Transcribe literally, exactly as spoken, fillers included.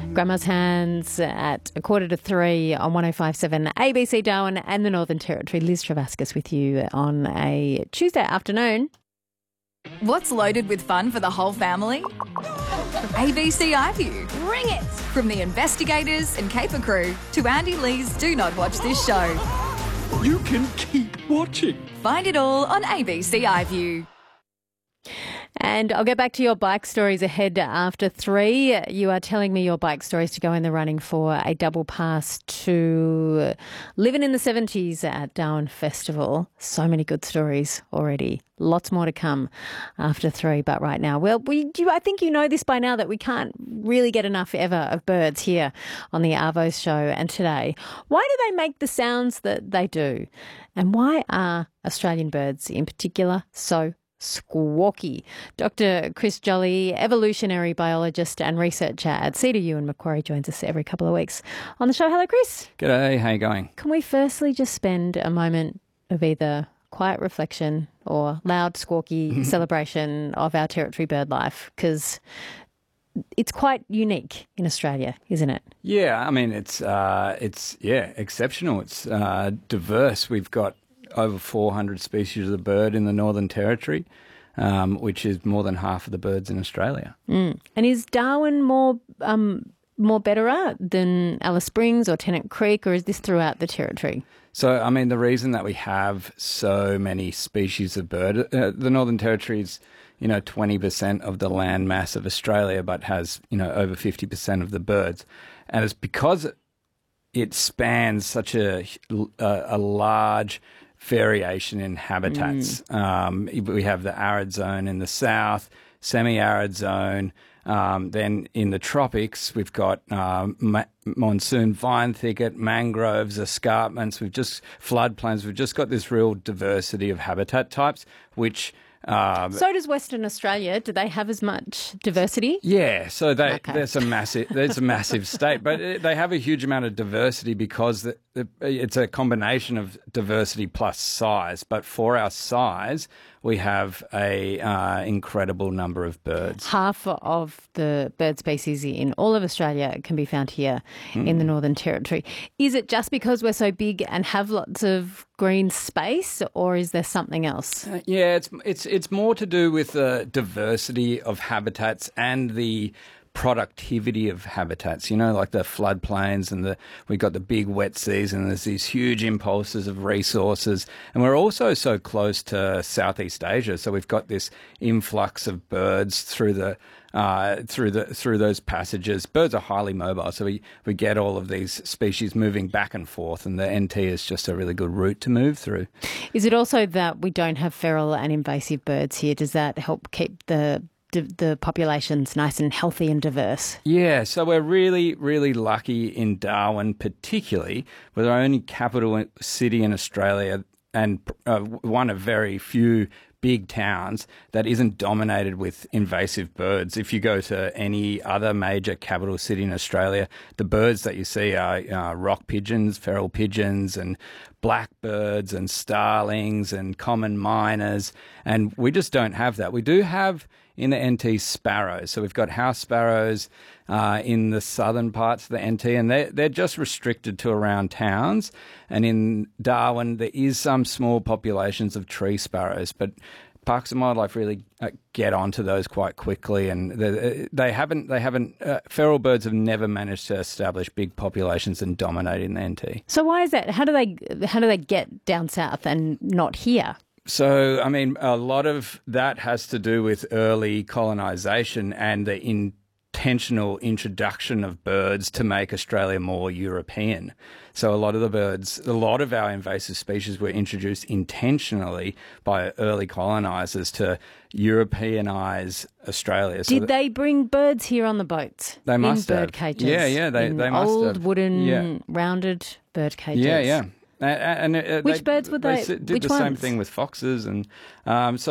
Grandma's Hands at a quarter to three on one oh five point seven A B C Darwin and the Northern Territory. Liz Travascus with you on a Tuesday afternoon. What's loaded with fun for the whole family? A B C iView. Bring it! From the investigators and caper crew to Andy Lee's Do Not Watch This Show. You can keep watching. Find it all on A B C iView. And I'll get back to your bike stories ahead after three. You are telling me your bike stories to go in the running for a double pass to Living in the seventies at Darwin Festival. So many good stories already. Lots more to come after three. But right now, well, we do. I think you know this by now that we can't really get enough ever of birds here on the Arvos show. And today, why do they make the sounds that they do? And why are Australian birds in particular so squawky? Doctor Chris Jolly, evolutionary biologist and researcher at C D U and Macquarie, joins us every couple of weeks on the show. Hello, Chris. G'day, how you going? Can we firstly just spend a moment of either quiet reflection or loud, squawky celebration of our territory bird life? Because it's quite unique in Australia, isn't it? Yeah, I mean, it's, uh, it's yeah, exceptional. It's uh, diverse. We've got over four hundred species of bird in the Northern Territory, um, which is more than half of the birds in Australia. Mm. And is Darwin more um, more better than Alice Springs or Tennant Creek, or is this throughout the territory? So, I mean, the reason that we have so many species of bird, uh, the Northern Territory is, you know, twenty percent of the land mass of Australia, but has, you know, over fifty percent of the birds. And it's because it spans such a, a, a large variation in habitats. Mm. Um, we have the arid zone in the south, semi-arid zone. Um, then in the tropics, we've got um, ma- monsoon vine thicket, mangroves, escarpments. We've just floodplains. We've just got this real diversity of habitat types, which Um, so does Western Australia. Do they have as much diversity? Yeah, so they, okay. there's a massive there's a massive state, but it, they have a huge amount of diversity because the, the, it's a combination of diversity plus size. But for our size, we have a uh, incredible number of birds. Half of the bird species in all of Australia can be found here mm. in the Northern Territory. Is it just because we're so big and have lots of green space, or is there something else? Uh, yeah, it's it's it's more to do with the diversity of habitats and the productivity of habitats, you know, like the floodplains and the we've got the big wet season. There's these huge impulses of resources, and we're also so close to Southeast Asia, so we've got this influx of birds through the uh, through the through those passages. Birds are highly mobile, so we we get all of these species moving back and forth, and the N T is just a really good route to move through. Is it also that we don't have feral and invasive birds here? Does that help keep the the population's nice and healthy and diverse? Yeah, so we're really, really lucky in Darwin, particularly. We're the only capital city in Australia and uh, one of very few big towns that isn't dominated with invasive birds. If you go to any other major capital city in Australia, the birds that you see are uh, rock pigeons, feral pigeons, and blackbirds and starlings and common miners, and we just don't have that. We do have in the N T sparrows. So we've got house sparrows uh, in the southern parts of the N T, and they're, they're just restricted to around towns. And in Darwin, there is some small populations of tree sparrows, but Parks and Wildlife really uh, get onto those quite quickly, and they, they haven't. They haven't. Uh, feral birds have never managed to establish big populations and dominate in the N T. So why is that? How do they? How do they get down south and not here? So, I mean, a lot of that has to do with early colonisation and the intentional introduction of birds to make Australia more European. So a lot of the birds, a lot of our invasive species were introduced intentionally by early colonisers to Europeanise Australia. So Did they bring birds here on the boats? They must in have. bird cages? Yeah, yeah, they, in they must old have. Old wooden, yeah. rounded bird cages. Yeah, yeah. Uh, and uh, Which they, birds would they? they did which the ones? same thing with foxes, and um, so